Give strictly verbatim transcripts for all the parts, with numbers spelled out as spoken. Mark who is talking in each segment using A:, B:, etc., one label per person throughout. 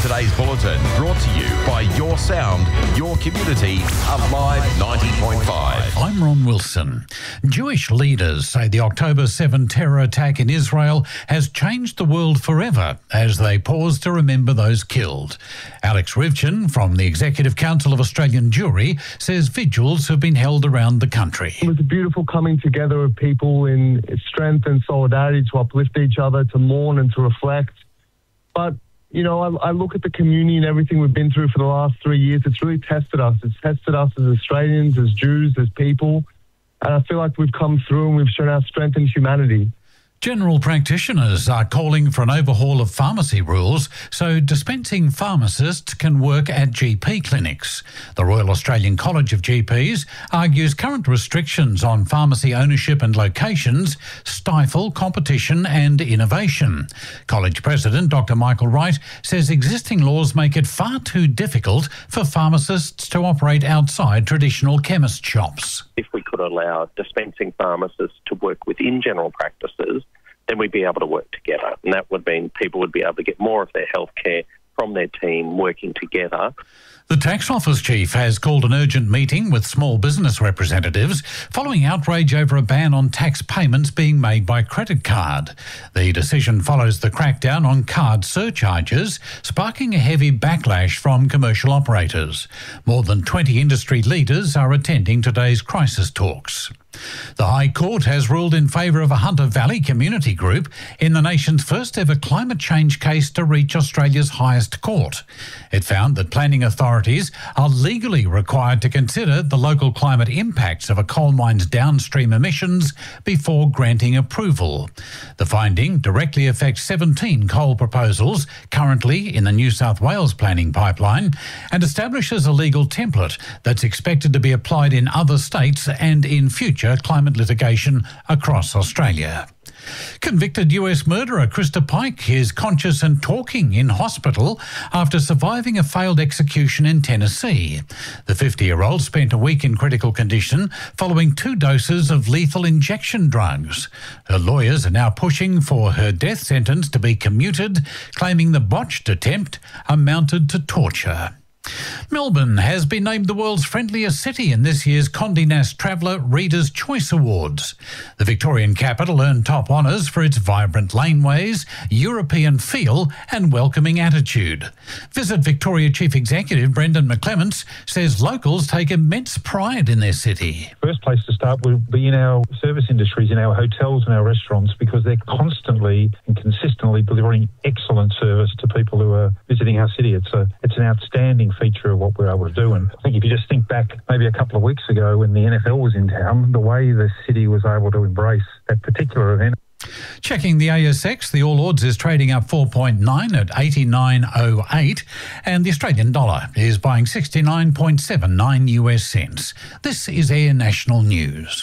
A: today's bulletin, brought to you by Your Sound, Your Community, Alive ninety point five.
B: I'm Ron Wilson. Jewish leaders say the October seventh terror attack in Israel has changed the world forever as they pause to remember those killed. Alex Rivchin from the Executive Council of Australian Jewry says vigils have been held around the country.
C: It was a beautiful coming together of people in strength and solidarity to uplift each other, to mourn and to reflect. But, you know, I, I look at the community and everything we've been through for the last three years. It's really tested us. It's tested us as Australians, as Jews, as people. And I feel like we've come through and we've shown our strength and humanity.
B: General practitioners are calling for an overhaul of pharmacy rules so dispensing pharmacists can work at G P clinics. The Royal Australian College of G Ps argues current restrictions on pharmacy ownership and locations stifle competition and innovation. College President Doctor Michael Wright says existing laws make it far too difficult for pharmacists to operate outside traditional chemist shops.
D: If we could allow dispensing pharmacists to work within general practices, then we'd be able to work together. And that would mean people would be able to get more of their healthcare from their team working together.
B: The Tax Office Chief has called an urgent meeting with small business representatives following outrage over a ban on tax payments being made by credit card. The decision follows the crackdown on card surcharges, sparking a heavy backlash from commercial operators. More than twenty industry leaders are attending today's crisis talks. The High Court has ruled in favour of a Hunter Valley community group in the nation's first ever climate change case to reach Australia's highest court. It found that planning authorities are legally required to consider the local climate impacts of a coal mine's downstream emissions before granting approval. The finding directly affects seventeen coal proposals currently in the New South Wales planning pipeline and establishes a legal template that's expected to be applied in other states and in future climate litigation across Australia. Convicted U S murderer Krista Pike is conscious and talking in hospital after surviving a failed execution in Tennessee. The fifty-year-old spent a week in critical condition following two doses of lethal injection drugs. Her lawyers are now pushing for her death sentence to be commuted, claiming the botched attempt amounted to torture. Melbourne has been named the world's friendliest city in this year's Condé Nast Traveller Reader's Choice Awards. The Victorian capital earned top honours for its vibrant laneways, European feel and welcoming attitude. Visit Victoria Chief Executive Brendan McClements says locals take immense pride in their city.
E: First place to start would be in our service industries, in our hotels and our restaurants, because they're constantly and consistently delivering excellent service to people who are visiting our city. It's a it's an outstanding feature of what we're able to do. And I think if you just think back maybe a couple of weeks ago when the N F L was in town, the way the city was able to embrace that particular event.
B: Checking the A S X, the All Ords is trading up four point nine at eighty-nine oh eight and the Australian dollar is buying sixty-nine point seven nine U S cents. This is Air National News.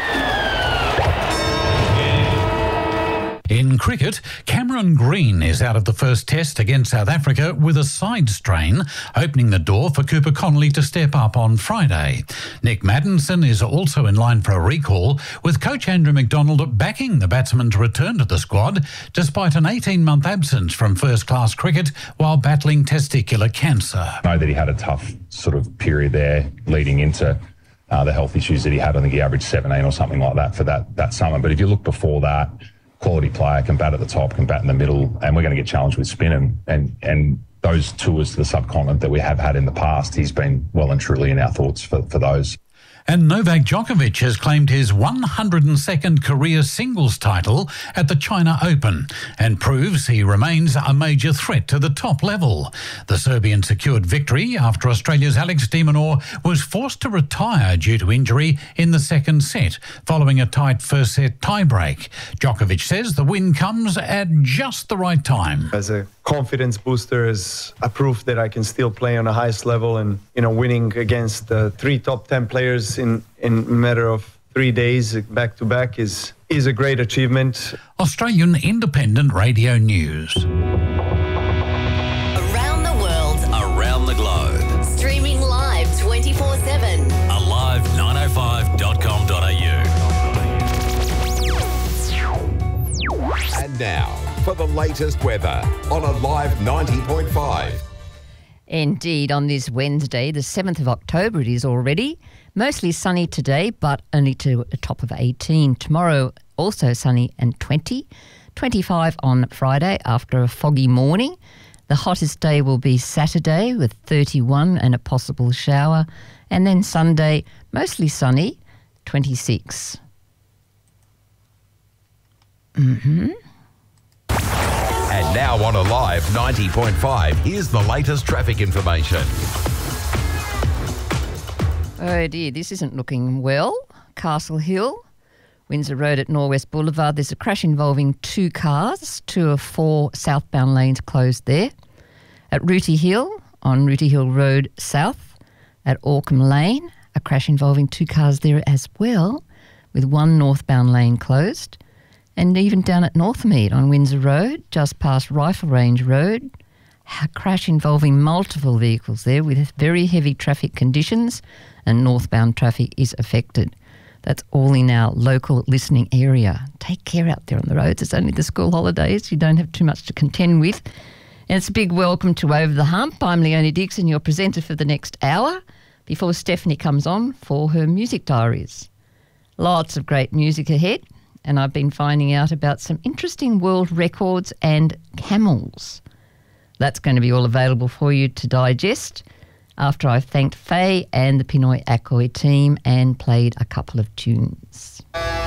B: In cricket, Cameron Green is out of the first test against South Africa with a side strain, opening the door for Cooper Connolly to step up on Friday. Nick Maddinson is also in line for a recall, with coach Andrew McDonald backing the batsman to return to the squad despite an eighteen-month absence from first-class cricket while battling testicular cancer.
F: I know that he had a tough sort of period there leading into uh, the health issues that he had. I think he averaged seventeen or something like that for that, that summer. But if you look before that, quality player, can bat at the top, can bat in the middle, and we're going to get challenged with spin. And, and, and those tours to the subcontinent that we have had in the past, he's been well and truly in our thoughts for, for those.
B: And Novak Djokovic has claimed his one hundred second career singles title at the China Open and proves he remains a major threat to the top level. The Serbian secured victory after Australia's Alex de Minaur was forced to retire due to injury in the second set, following a tight first set tiebreak. Djokovic says the win comes at just the right time.
G: As a confidence booster, as a proof that I can still play on the highest level, and, you know, winning against the three top ten players in, in a matter of three days back to back is, is a great achievement.
B: Australian Independent Radio News.
H: Around the world,
I: around the globe.
H: Streaming live twenty-four seven.
I: alive nine oh five dot com dot a u.
A: And now, for the latest weather on Alive ninety point five.
J: Indeed, on this Wednesday, the seventh of October it is already. Mostly sunny today, but only to a top of eighteen. Tomorrow, also sunny and twenty. twenty-five on Friday after a foggy morning. The hottest day will be Saturday with thirty-one and a possible shower. And then Sunday, mostly sunny, twenty-six. Mm-hmm.
A: And now on Alive ninety point five, here's the latest traffic information.
J: Oh dear, this isn't looking well. Castle Hill, Windsor Road at Norwest Boulevard. There's a crash involving two cars. Two of four southbound lanes closed there. At Rooty Hill, on Rooty Hill Road South, at Orcombe Lane, a crash involving two cars there as well, with one northbound lane closed. And even down at Northmead on Windsor Road, just past Rifle Range Road, a crash involving multiple vehicles there with very heavy traffic conditions, and northbound traffic is affected. That's all in our local listening area. Take care out there on the roads. It's only the school holidays. You don't have too much to contend with. And it's a big welcome to Over the Hump. I'm Leonie Dixon, your presenter for the next hour, before Stephanie comes on for her music diaries. Lots of great music ahead. And I've been finding out about some interesting world records and camels. That's going to be all available for you to digest after I've thanked Faye and the Pinoy Accoy team and played a couple of tunes.